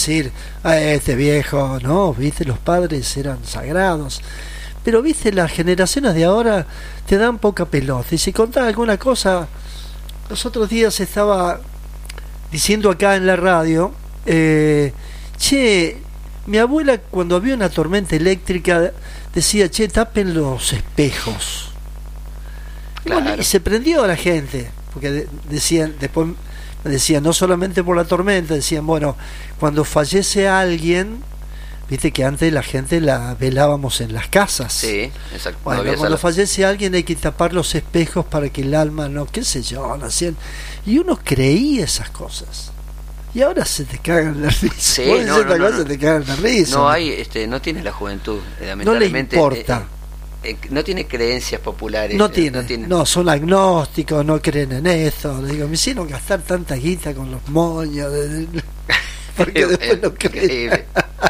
decir, este viejo, no, viste, los padres eran sagrados. Pero viste, las generaciones de ahora te dan poca pelota. Y si contás alguna cosa, los otros días estaba diciendo acá en la radio, che, mi abuela cuando había una tormenta eléctrica decía, che, tapen los espejos. Claro. Bueno, y se prendió la gente, porque decían, después me decían, no solamente por la tormenta, decían, bueno, cuando fallece alguien, viste que antes la gente la velábamos en las casas. Sí, exacto. Bueno, cuando fallece alguien hay que tapar los espejos para que el alma no, qué sé yo, no hacían. Y uno creía esas cosas. Y ahora se te cagan la risa. Sí, se te cagan la risa. No hay, no tiene la juventud, no lamentablemente. le importa. No tiene creencias populares. No, son agnósticos, no creen en eso. Le digo, me hicieron gastar tanta guita con los moños. Porque después no creen.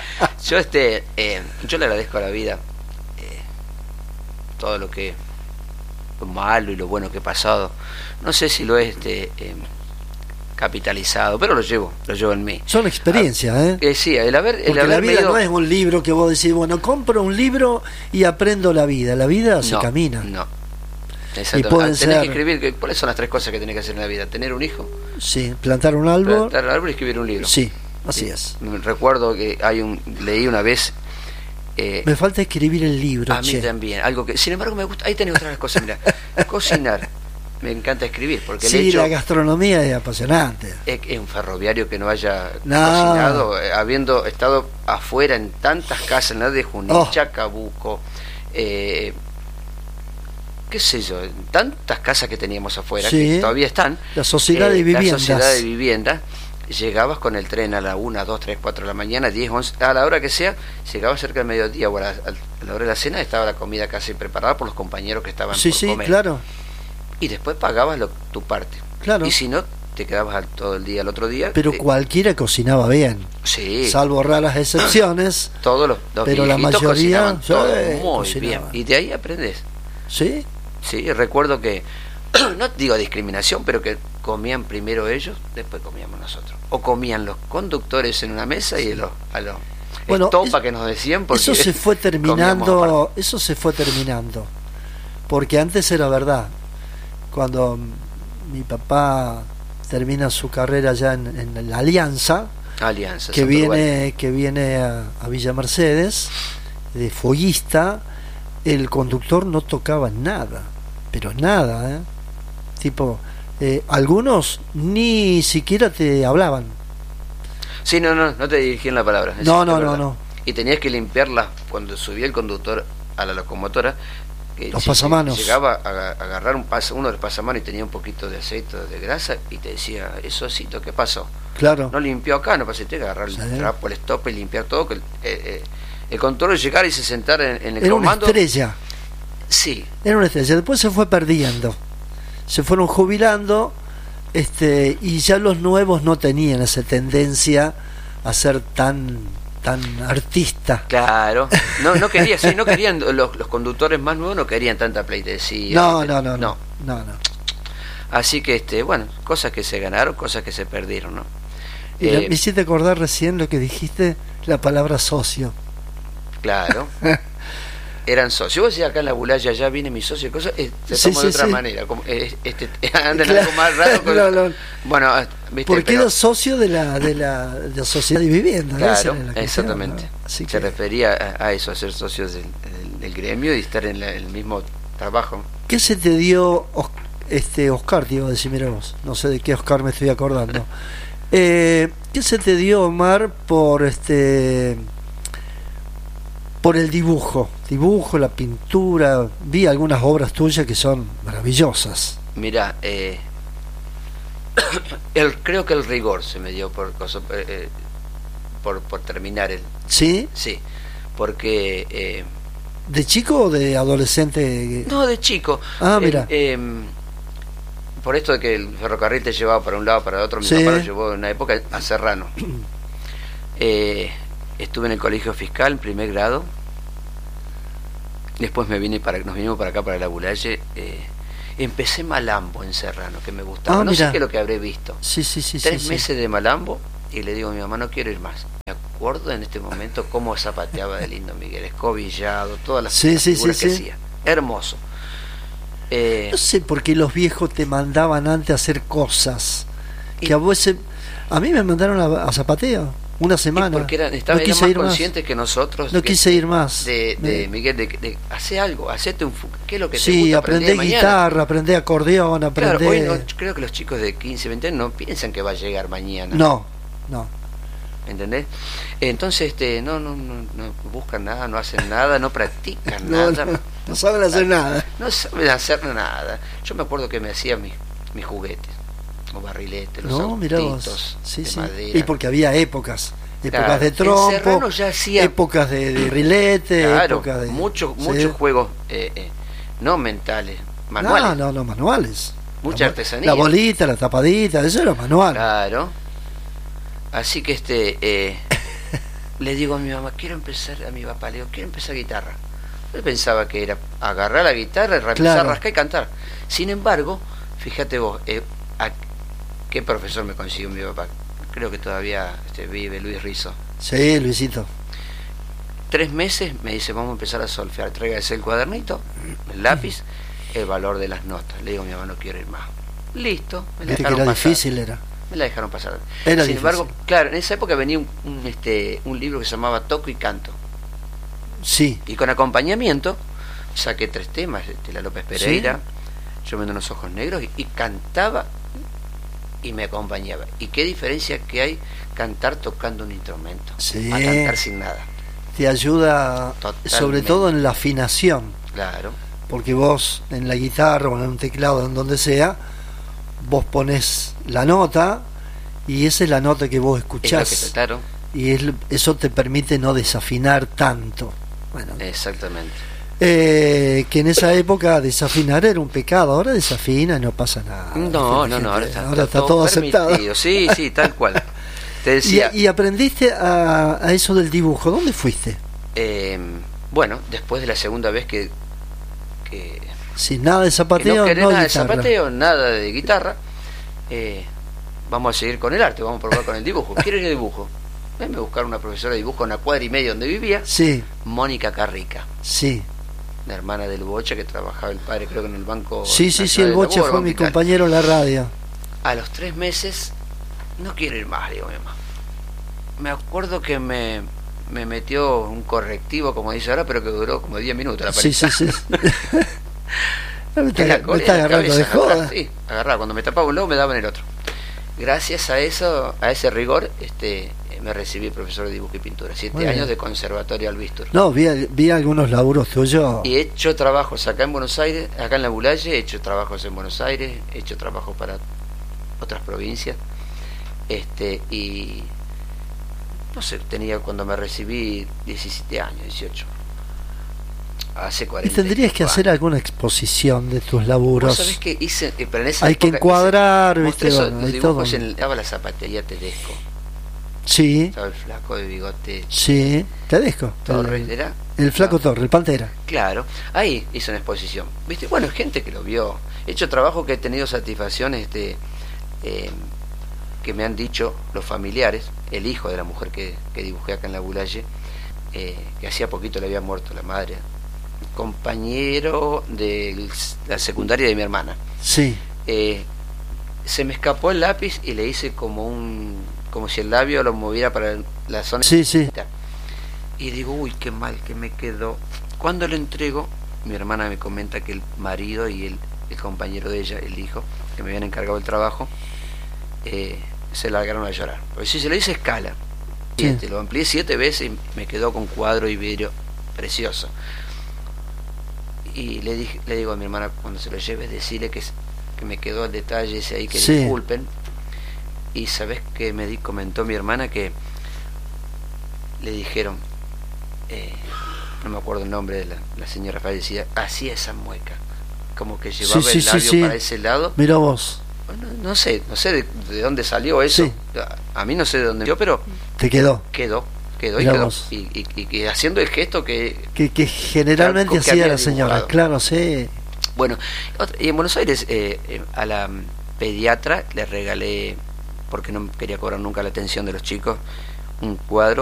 Yo le agradezco a la vida todo lo que lo malo y lo bueno que he pasado. No sé si lo he capitalizado, pero lo llevo en mí. Son experiencias, sí, el haber la vida ido... no es un libro que vos decís, bueno, compro un libro y aprendo la vida se camina. No. Y pueden tenés ser... que escribir, ¿cuáles son las 3 cosas que tenés que hacer en la vida? Tener un hijo. Sí, plantar un árbol. Y escribir un libro. Sí, así es. Recuerdo que leí una vez... me falta escribir el libro. A mí también, algo que, sin embargo, me gusta. Ahí tenés otras cosas, mira. Cocinar. Me encanta escribir, porque sí, la gastronomía es apasionante. Es un ferroviario que no haya cocinado, habiendo estado afuera en tantas casas, en la de Junín, Chacabuco, qué sé yo, tantas casas que teníamos afuera, que todavía están. La sociedad de viviendas. La sociedad de viviendas. Llegabas con el tren a la 1, 2, 3, 4 de la mañana, 10, 11, a la hora que sea, llegabas cerca del mediodía o a la hora de la cena, estaba la comida casi preparada por los compañeros que estaban por comer. Claro. Y después pagabas tu parte. Claro. Y si no, te quedabas todo el día el otro día. Pero cualquiera cocinaba bien. Sí. Salvo raras excepciones. Todos los pero la mayoría muy bien. Y de ahí aprendes. ¿Sí? Sí, recuerdo que, no digo discriminación, pero que comían primero ellos, después comíamos nosotros. O comían los conductores en una mesa y a los estopa que nos decían. Porque eso se fue terminando. Porque antes era verdad. Cuando mi papá termina su carrera ya en la Alianza, que viene a Villa Mercedes, de foguista, el conductor no tocaba nada, pero nada, tipo, algunos ni siquiera te hablaban. Sí, no te dirigían la palabra. No. Y tenías que limpiarla cuando subía el conductor a la locomotora. Los pasamanos. Llegaba a agarrar uno de los pasamanos y tenía un poquito de aceite o de grasa y te decía, ¿esosito qué pasó? Claro. No limpió acá, no pasé, te agarrar el trapo, el estope y limpiar todo, que el control llegara y se sentara en el comando. Era una estrella. Sí. Era una estrella. Después se fue perdiendo. Se fueron jubilando, y ya los nuevos no tenían esa tendencia a ser tan artista. Claro. No querían los conductores más nuevos no querían tanta pleitesía. No. Así que bueno, cosas que se ganaron, cosas que se perdieron, ¿no? Me hiciste acordar recién lo que dijiste, la palabra socio. Claro. Eran socios. Vos decís, acá en la Bulaya ya viene mi socio, cosas se toma de otra manera, como andan algo más raro. Bueno, ¿viste? Porque era socio de la sociedad de vivienda. Claro, exactamente. Se refería a eso, a ser socios del gremio y estar en el mismo trabajo. ¿Qué se te dio, Oscar? Te iba a decir, mira vos, no sé de qué Oscar me estoy acordando. ¿Qué se te dio, Omar, por el dibujo, la pintura? Vi algunas obras tuyas que son maravillosas. Mira, creo que el rigor se me dio por terminar el... ¿Sí? Sí, porque... ¿De chico o de adolescente? No, de chico. Mira. Por esto de que el ferrocarril te llevaba para un lado, para el otro, mi papá lo llevó en una época a Serrano. Estuve en el colegio fiscal en primer grado. Después nos vinimos para acá, para la Bulaye. Empecé Malambo en Serrano, que me gustaba. No sé qué es lo que habré visto. Sí. 3 meses de Malambo y le digo a mi mamá, no quiero ir más. Me acuerdo en este momento cómo zapateaba de lindo Miguel, escobillado, todas las figuras que hacía. Hermoso. No sé por qué los viejos te mandaban antes a hacer cosas que a mí me mandaron a zapateo una semana. Porque eran más conscientes que nosotros. No quise ir más. Miguel, de hacer algo, hacete ¿qué es lo que te gusta? Sí, aprendé guitarra, aprendí acordeón, aprendí. Claro, hoy creo que los chicos de 15, 20 años no piensan que va a llegar mañana. No. ¿Entendés? Entonces no buscan nada, no hacen nada, no practican nada. No saben hacer nada. No saben hacer nada. Yo me acuerdo que me hacía mis juguetes, los barriletes, los autitos de madera. Y porque había épocas de trompo, épocas de rilete, épocas de muchos juegos no mentales, manuales. No manuales. Mucha artesanía. La bolita, la tapadita, eso era manual. Claro. Así que le digo a mi mamá, quiero empezar guitarra. Yo pensaba que era agarrar la guitarra, rascar y cantar. Sin embargo, fíjate vos, ¿qué profesor me consiguió mi papá? Creo que todavía vive, Luis Rizzo. Sí, Luisito. 3 meses me dice, vamos a empezar a solfear, tráigase el cuadernito, el lápiz, el valor de las notas. Le digo a mi mamá, no quiero ir más. Listo, me la dejaron pasar. Difícil era. Me la dejaron pasar. Sin embargo, claro, en esa época venía un libro que se llamaba Toco y Canto. Sí. Y con acompañamiento saqué 3 temas, la López Pereira, Yo vendo unos ojos negros, y cantaba y me acompañaba. Y qué diferencia que hay cantar tocando un instrumento, a cantar sin nada. Te ayuda totalmente. Sobre todo en la afinación. Claro. Porque vos en la guitarra o en un teclado, en donde sea, vos pones la nota y esa es la nota que vos escuchás. Claro. Y eso te permite no desafinar tanto. Bueno, exactamente. Que en esa época desafinar era un pecado, ahora desafina y no pasa nada. No, ahora está todo aceptado. Sí, tal cual. Te decía. ¿Y aprendiste a eso del dibujo? ¿Dónde fuiste? Bueno, después de la segunda vez que sin nada de zapateo, que no nada de zapateo, nada de guitarra, vamos a seguir con el arte, vamos a probar con el dibujo. ¿Quieres el dibujo? Me buscaron una profesora de dibujo en una cuadra y media donde vivía, Mónica Carrica. Sí. La hermana del Bocha, que trabajaba el padre, creo que en el banco. Sí, el Bocha fue mi compañero en la radio. A los 3 meses, no quiero ir más, digo mi mamá. Me acuerdo que me metió un correctivo, como dice ahora, pero que duró como 10 minutos la paliza. Sí. me está agarrando de joda. Sí, agarraba. Cuando me tapaba un lado, me daba en el otro. Gracias a eso, a ese rigor, me recibí profesor de dibujo y pintura. 7 años de conservatorio Albistur. No, vi algunos laburos tuyos. Y he hecho trabajos acá en Buenos Aires, acá en la Bulaye, he hecho trabajos en Buenos Aires, he hecho trabajos para otras provincias. Y no sé, tenía cuando me recibí 17 años, 18. Hace 40. Y tendrías que hacer alguna exposición de tus laburos. ¿Sabés qué hice? Pero en esa hay que encuadrar, ¿viste? Todo. Estaba la zapatería Tedesco. Sí. Estaba el flaco de bigote. Sí, Tedesco. Torres, ¿era? El flaco Torres, el Pantera. Claro, ahí hice una exposición. ¿Viste? Bueno, gente que lo vio. He hecho trabajo que he tenido satisfacciones que me han dicho los familiares. El hijo de la mujer que dibujé acá en la Bulaye, que hacía poquito le había muerto la madre. Compañero de la secundaria de mi hermana. Sí. Se me escapó el lápiz y le hice como si el labio lo moviera para la zona. Sí. Y digo, uy, qué mal que me quedó. Cuando lo entrego, mi hermana me comenta que el marido y el compañero de ella, el hijo, que me habían encargado el trabajo, se largaron a llorar. Porque si se lo hice escala, lo amplié 7 veces y me quedó con cuadro y vidrio precioso. Y le digo a mi hermana, cuando se lo lleves, decirle que me quedó el detalle ese ahí, que disculpen. Y sabes que comentó mi hermana que le dijeron, no me acuerdo el nombre de la señora fallecida, hacía esa mueca, como que llevaba el labio para ese lado. Mira vos. Bueno, no sé de dónde salió eso. A mí no sé de dónde yo, pero te quedó y haciendo el gesto que generalmente hacía la señora dibujado. Claro, sí. Bueno, y en Buenos Aires a la pediatra le regalé porque no quería cobrar nunca la atención de los chicos, un cuadro